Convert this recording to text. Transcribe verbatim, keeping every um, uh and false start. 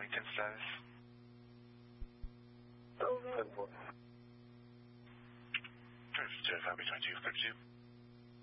Wellington status? Over. ten four. Drive between two thirty-two.